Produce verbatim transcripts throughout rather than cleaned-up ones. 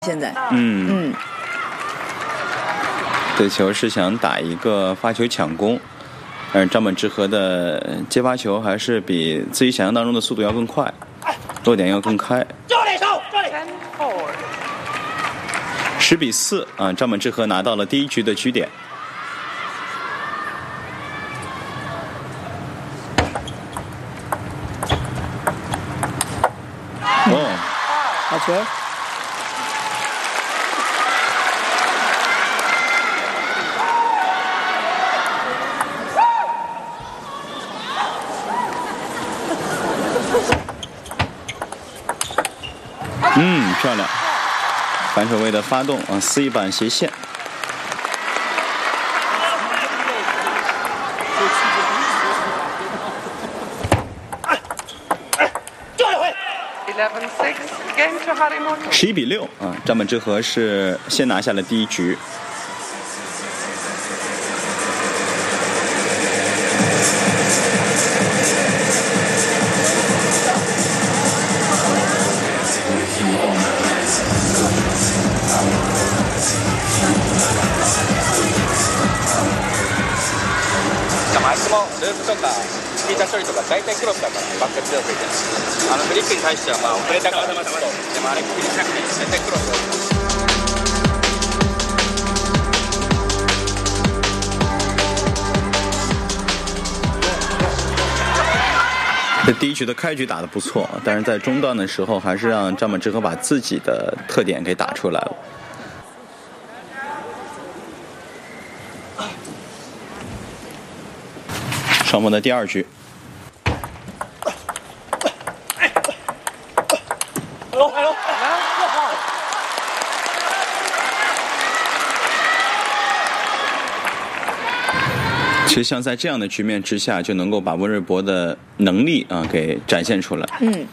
现在， 嗯嗯，对球是想打一个发球抢攻，而张本智和的接发球还是比自己想象当中的速度要更快，落点要更开。十比四啊，张本智和拿到了第一局的局点。哦， 好球！ 嗯，漂亮！反手位的发动啊，四一板斜线。十一比六啊，张本智和是先拿下了第一局。 あいつもループとかスピード処理とか大体クロスだからバック強くいてあのフリックに対してはまあ遅れたからでもあれ気にしなくていい大体クロスを这第一局的开局打得不错，但是在中段的时候还是让张本智和把自己的特点给打出来了。双方的第二局。其实像在这样的局面之下，就能够把温瑞博的能力啊给展现出来。 嗯。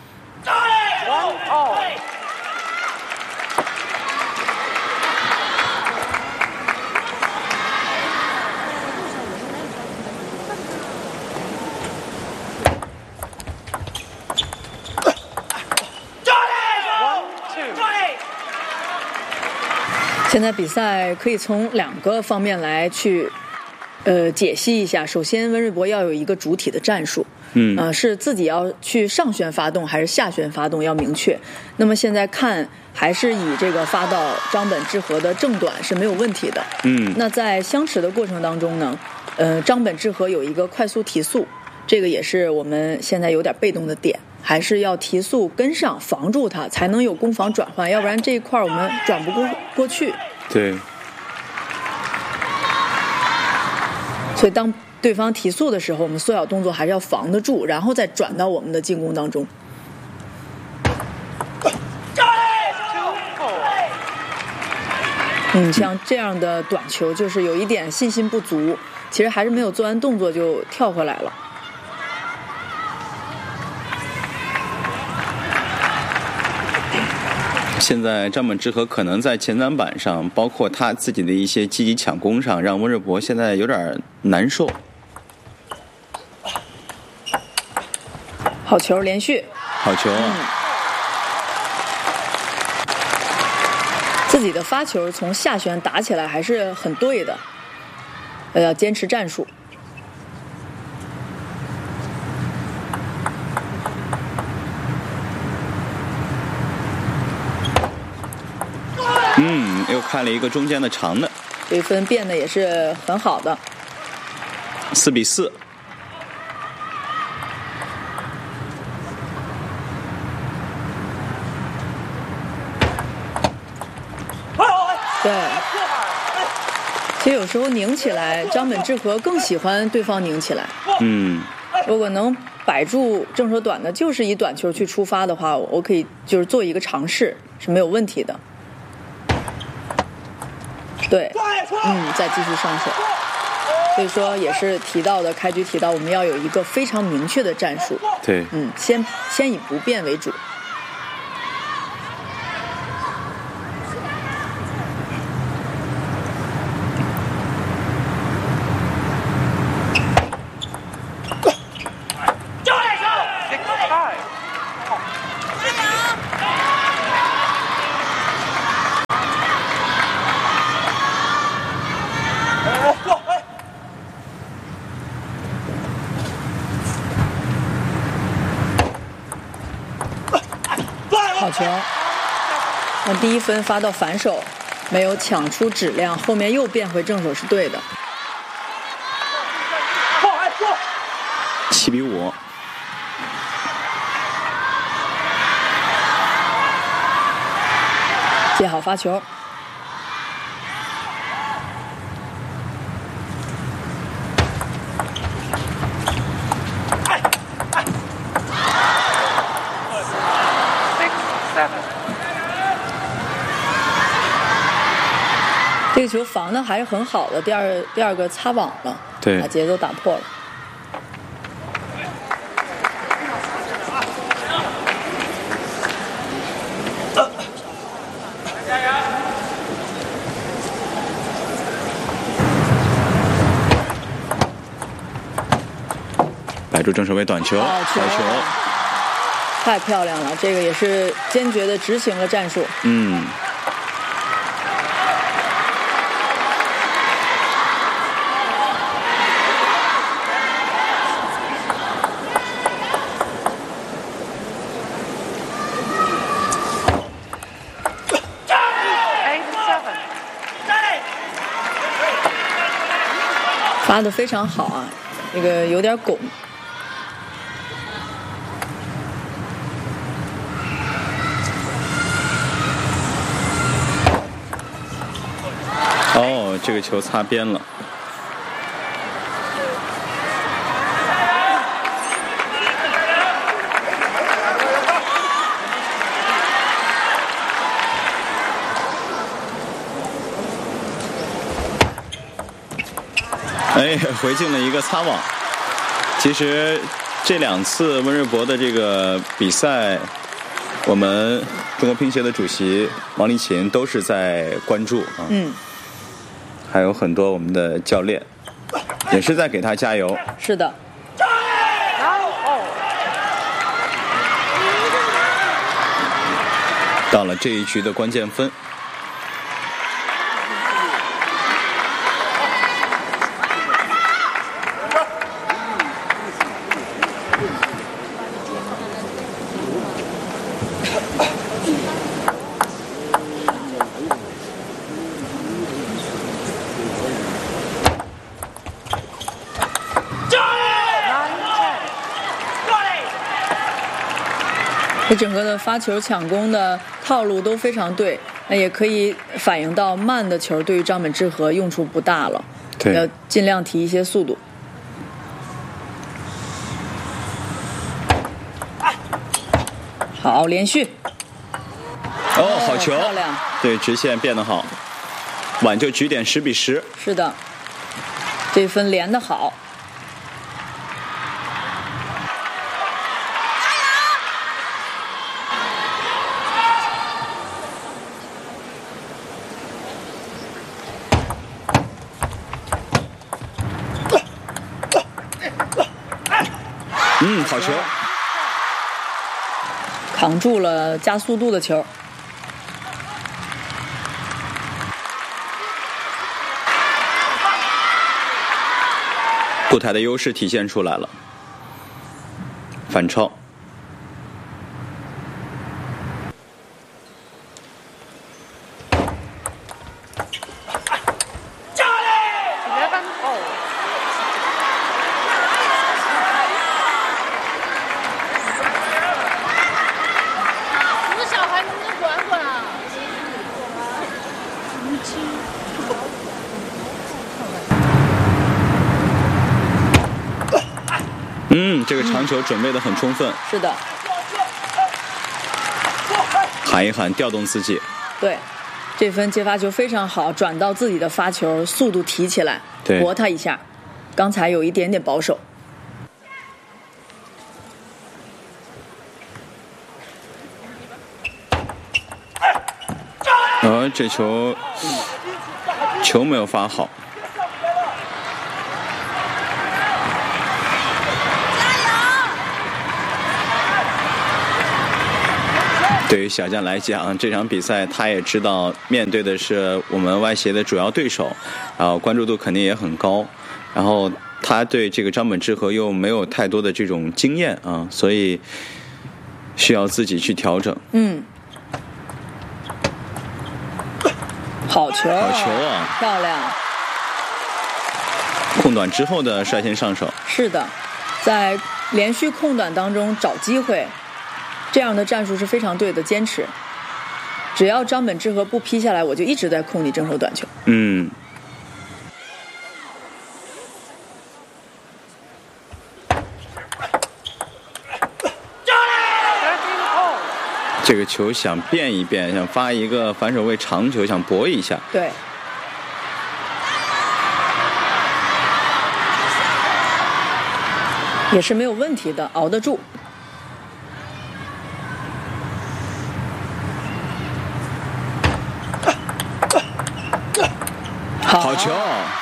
现在比赛可以从两个方面来去。呃，解析一下。首先，温瑞博要有一个主体的战术， 嗯， 呃，是自己要去上旋发动还是下旋发动要明确。那么现在看还是以这个发到张本智和的正短是没有问题的， 嗯。 那在相持的过程当中呢，呃，张本智和有一个快速提速，这个也是我们现在有点被动的点，还是要提速跟上，防住他，才能有攻防转换，要不然这一块我们转不过过去。 对。 所以当对方提速的时候，我们缩小动作还是要防得住，然后再转到我们的进攻当中。嗯，像这样的短球就是有一点信心不足，其实还是没有做完动作就跳回来了。 现在张本智和可能在前三板上，包括他自己的一些积极抢攻上，让温瑞博现在有点难受。 好球，连续。 好球啊！ 嗯、自己的发球从下旋打起来还是很对的，呃，要坚持战术。 嗯，又开了一个中间的长的， 这分变得也是很好的， 四比四。 对，其实有时候拧起来，张本智和更喜欢对方拧起来。 嗯， 如果能摆住正手短的，就是以短球去出发的话，我可以就是做一个尝试是没有问题的。对，嗯，再继续上手。所以说也是提到的，开局提到我们要有一个非常明确的战术。 对， 嗯，先先以不变为主。 球。那第一分发到反手，没有抢出质量，后面又变回正手是对的。 七比五。 接好发球。这个球防的还是很好的，第二第二个擦网了， 对， 把节奏打破了。 摆出正手位短球， 好球， 好球， 太漂亮了！这个也是坚决的执行了战术。 嗯。 发得非常好啊，这个有点拱。 哦，这个球擦边了。哎，回进了一个擦网。其实这两次温瑞博的这个比赛，我们中国乒协的主席王励勤都是在关注啊。 嗯。 还有很多我们的教练也是在给他加油。 是的。 到了这一局的关键分。 这整个的发球抢攻的套路都非常对，那也可以反映到慢的球对于张本智和用处不大了， 对， 要尽量提一些速度。好，连续。 哦，好球！ 漂亮。 对，直线变得好，挽救局点十比十。 是的，这分连得好。 嗯，好球， 扛住了加速度的球。 步台的优势体现出来了，反超。嗯，这个长球准备得很充分。 是的。 喊一喊，调动自己。 对，这分接发球非常好，转到自己的发球，速度提起来，搏他一下。刚才有一点点保守。 呃，这球球没有发好。对于小将来讲，这场比赛他也知道面对的是我们外协的主要对手，然后关注度肯定也很高。然后他对这个张本智和又没有太多的这种经验啊，所以需要自己去调整。 嗯， 好球， 好球啊！ 漂亮。 漂亮！控短之后的率先上手， 是的，在连续控短当中找机会，这样的战术是非常对的。坚持，只要张本智和不劈下来，我就一直在控你正手短球。 嗯。这个球想变一变，想发一个反手位长球，想搏一下。 对。 也是没有问题的，熬得住。好， 好球！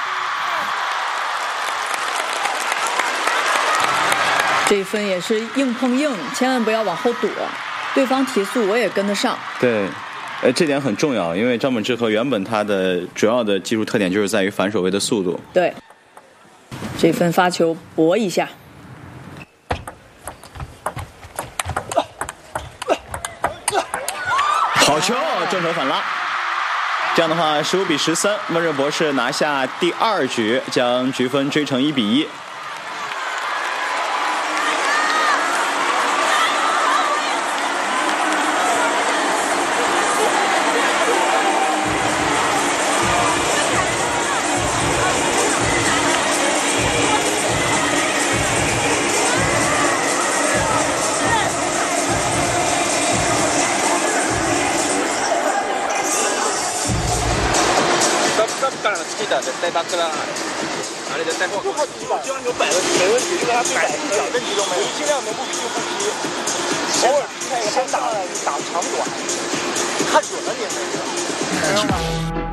这一分也是硬碰硬，千万不要往后躲，对方提速我也跟得上。 对，呃，这点很重要，因为张本智和原本他的主要的技术特点就是在于反手位的速度。 对，这分发球搏一下。 好球，正手反拉。这样的话，十五比十三，温热博士拿下第二局，将局分追成一比一。 絶対バックランあれ絶対フォーク。 基本有百分没问题，就是他百分之百问题都没有，尽量能不劈就不劈，偶尔劈一个先打打长短，看准了你那个。